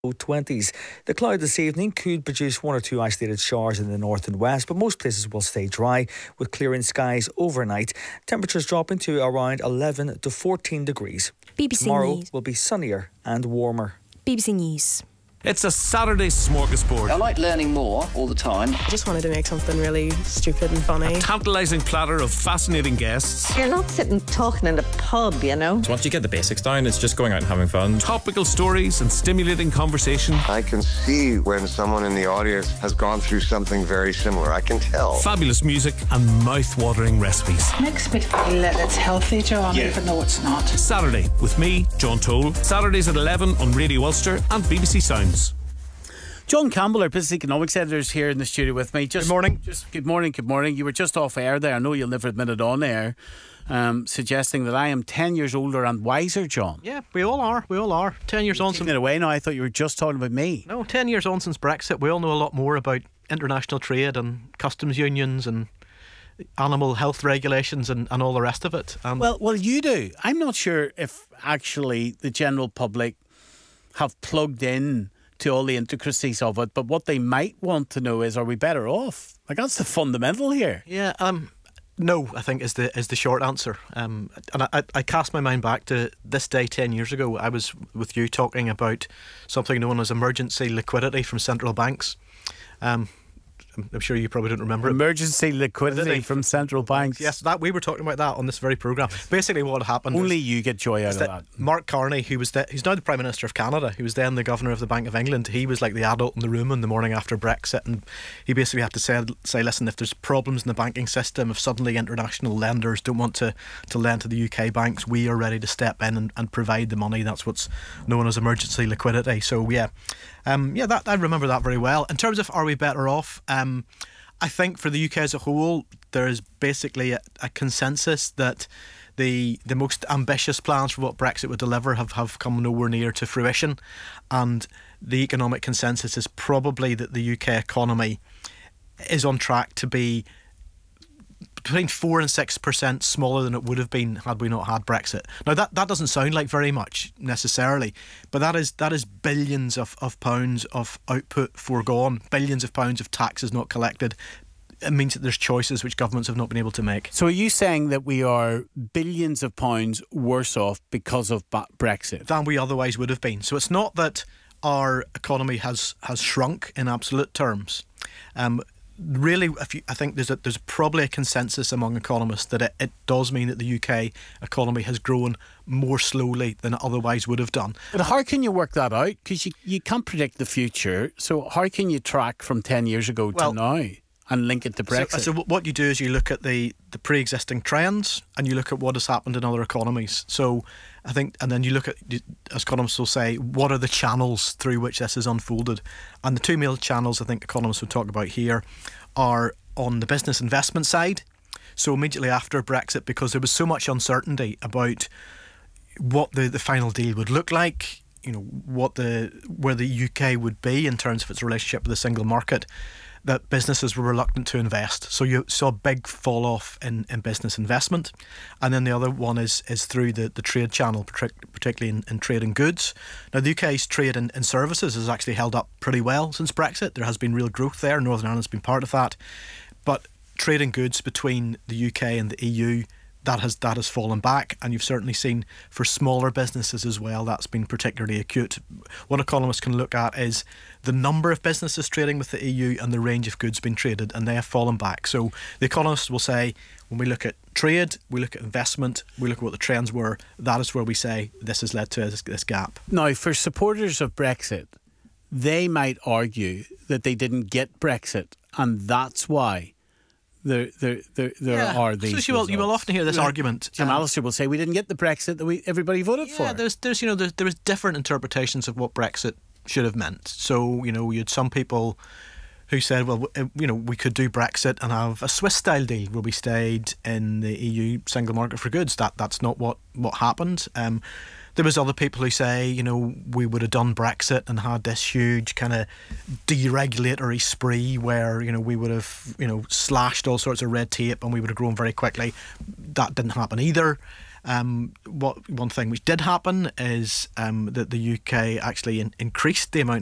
low 20s. The cloud this evening could produce one or two isolated showers in the north and west, but most places will stay dry with clearing skies overnight. Temperatures dropping to around 11 to 14 degrees. BBC Tomorrow News. will be sunnier and warmer. BBC News. It's a Saturday smorgasbord. I like learning more all the time. I just wanted to make something really stupid and funny. A tantalising platter of fascinating guests. You're not sitting talking in a pub, you know. So once you get the basics down, it's just going out and having fun. Topical stories and stimulating conversation. I can see when someone in the audience has gone through something very similar. I can tell. Fabulous music and mouth-watering recipes. Makes me feel that it's healthy, John, even though it's not. Saturday with me, John Toll. Saturdays at 11 on Radio Ulster and BBC Sounds. John Campbell, our business economics editor, is here in the studio with me. Good morning. Good morning. You were just off air there. I know you'll never admit it on air, suggesting that I am 10 years older and wiser, John. Yeah, we all are. 10 years on. Taking it away now. I thought you were just talking about me. No, 10 years on since Brexit, we all know a lot more about international trade and customs unions and animal health regulations and all the rest of it. Well, you do. I'm not sure if actually the general public have plugged in to all the intricacies of it, but what they might want to know is, are we better off? Like, that's the fundamental here. Yeah, no, I think is the short answer. And I cast my mind back to this day 10 years ago. I was with you talking about something known as emergency liquidity from central banks. I'm sure you probably don't remember it. Emergency liquidity from central banks. Yes, that we were talking about that on this very programme. Basically what happened Only you get joy out of that. Mark Carney, who's now the Prime Minister of Canada, who was then the Governor of the Bank of England, he was like the adult in the room on the morning after Brexit, and he basically had to say, listen, if there's problems in the banking system, if suddenly international lenders don't want to lend to the UK banks, we are ready to step in and provide the money. That's what's known as emergency liquidity. So that I remember that very well. In terms of are we better off, I think for the UK as a whole, there is basically a consensus that the most ambitious plans for what Brexit would deliver have come nowhere near to fruition, and the economic consensus is probably that the UK economy is on track to be between 4 and 6% smaller than it would have been had we not had Brexit. Now that doesn't sound like very much necessarily, but that is billions of pounds of output foregone, billions of pounds of taxes not collected. It means that there's choices which governments have not been able to make. So are you saying that we are billions of pounds worse off because of Brexit than we otherwise would have been? So it's not that our economy has shrunk in absolute terms. Really, I think there's probably a consensus among economists that it does mean that the UK economy has grown more slowly than it otherwise would have done. But how can you work that out? Because you can't predict the future. So how can you track from 10 years ago to now and link it to Brexit? So what you do is you look at the pre-existing trends and you look at what has happened in other economies. So I think, and then you look at, as economists will say, what are the channels through which this is unfolded? And the two main channels I think economists would talk about here are on the business investment side. So immediately after Brexit, because there was so much uncertainty about what the final deal would look like, you know, where the UK would be in terms of its relationship with the single market, that businesses were reluctant to invest. So you saw a big fall off in business investment. And then the other one is through the trade channel, particularly in trade and goods. Now the UK's trade in services has actually held up pretty well since Brexit. There has been real growth there. Northern Ireland's been part of that. But trade in goods between the UK and the EU, that has fallen back, and you've certainly seen for smaller businesses as well that's been particularly acute. What economists can look at is the number of businesses trading with the EU and the range of goods being traded, and they have fallen back. So the economists will say, when we look at trade, we look at investment, we look at what the trends were, that is where we say this has led to this gap. Now, for supporters of Brexit, they might argue that they didn't get Brexit, and that's why there are these. So you will often hear this argument. Jim Allister will say we didn't get the Brexit that everybody voted for. Yeah, there was different interpretations of what Brexit should have meant. So you had some people who said, well, we could do Brexit and have a Swiss-style deal where we stayed in the EU single market for goods. That's not what happened. There was other people who say, we would have done Brexit and had this huge kind of deregulatory spree where, we would have, slashed all sorts of red tape and we would have grown very quickly. That didn't happen either. One thing which did happen is that the UK actually increased the amount